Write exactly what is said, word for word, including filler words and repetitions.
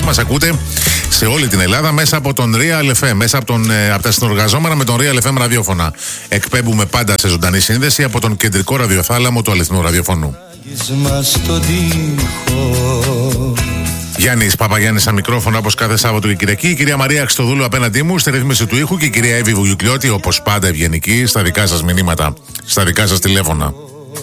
Μας ακούτε σε όλη την Ελλάδα μέσα από τον Real εφ εμ, μέσα από, τον, από τα συνεργαζόμενα με τον Real εφ εμ ραδιόφωνα. Εκπέμπουμε πάντα σε ζωντανή σύνδεση από τον κεντρικό ραδιοθάλαμο του αληθινού ραδιοφωνού. Γιάννης Παπαγιάννης στα μικρόφωνα όπως κάθε Σάββατο και Κυριακή. Η κυρία Μαρία Χριστοδούλου απέναντί μου στη ρύθμιση του ήχου και η κυρία Εύη Βουγιουκλιώτη όπως πάντα ευγενική στα δικά σας μηνύματα, στα δικά σας τηλέφωνα.